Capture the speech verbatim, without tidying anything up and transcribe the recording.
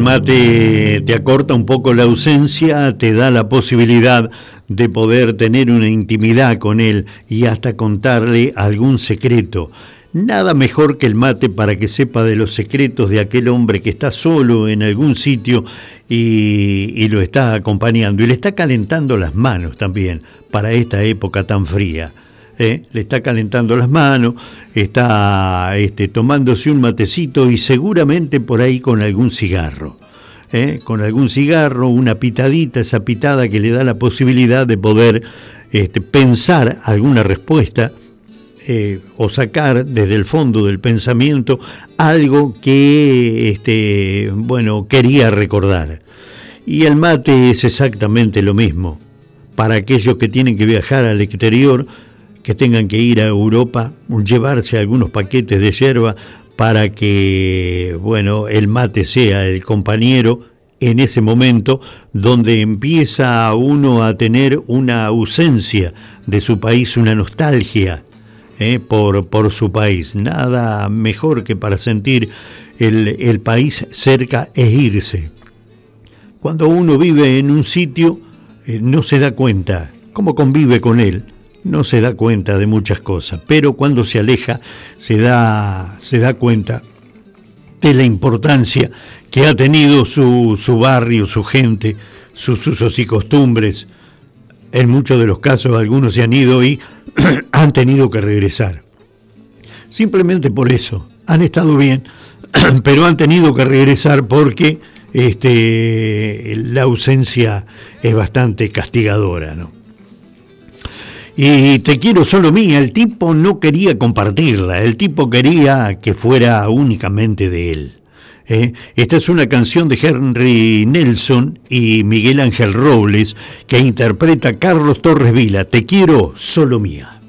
mate te acorta un poco la ausencia, te da la posibilidad de poder tener una intimidad con él y hasta contarle algún secreto. Nada mejor que el mate para que sepa de los secretos de aquel hombre que está solo en algún sitio y, y lo está acompañando. Y le está calentando las manos también para esta época tan fría. ¿eh? Le está calentando las manos, está este, tomándose un matecito y seguramente por ahí con algún cigarro. ¿eh? Con algún cigarro, una pitadita, esa pitada que le da la posibilidad de poder este, pensar alguna respuesta. Eh, o sacar desde el fondo del pensamiento algo que este, bueno, quería recordar. Y el mate es exactamente lo mismo. Para aquellos que tienen que viajar al exterior, que tengan que ir a Europa, llevarse algunos paquetes de yerba para que, bueno, el mate sea el compañero en ese momento donde empieza uno a tener una ausencia de su país, una nostalgia. Eh, por, por su país. Nada mejor que para sentir el, el país cerca e irse. Cuando uno vive en un sitio, eh, no se da cuenta cómo convive con él, no se da cuenta de muchas cosas, pero cuando se aleja se da, se da cuenta de la importancia que ha tenido su, su barrio, su gente, sus usos y costumbres. En muchos de los casos algunos se han ido y han tenido que regresar. Simplemente por eso, han estado bien, pero han tenido que regresar porque este, la ausencia es bastante castigadora, ¿no? Y te quiero solo mía, el tipo no quería compartirla, el tipo quería que fuera únicamente de él. ¿Eh? Esta es una canción de Henry Nelson y Miguel Ángel Robles que interpreta Carlos Torres Vila, Te quiero solo mía.